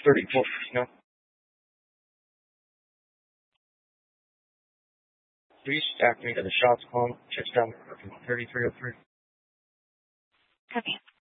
34, Please activate the shots call. Touchdown 3303. Copy.